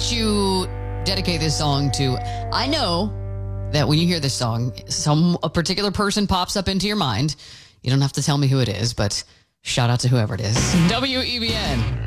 did you dedicate this song to? I know that when you hear this song, a particular person pops up into your mind. You don't have to tell me who it is, but shout out to whoever it is. WEBN.